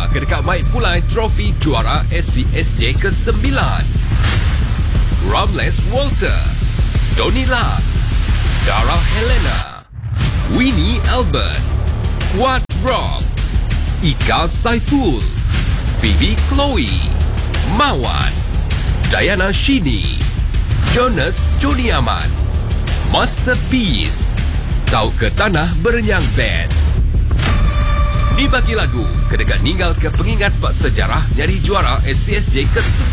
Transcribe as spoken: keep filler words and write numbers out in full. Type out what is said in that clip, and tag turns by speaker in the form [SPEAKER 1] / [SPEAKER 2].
[SPEAKER 1] ke dekat Mike Pulai trofi juara S C S J ke sembilan. Ramles Walter, Donila, Dara Helena, Winnie Albert, Kuat Rob, Ika Saiful, Phoebe Chloe, Mawan, Diana Shini, Jonas Joni Aman, Masterpiece, Tahu ke Tanah Berenyang Band. Dibagi lagu, kedekat ninggal ke pengingat bak sejarah nyari juara S C S J ke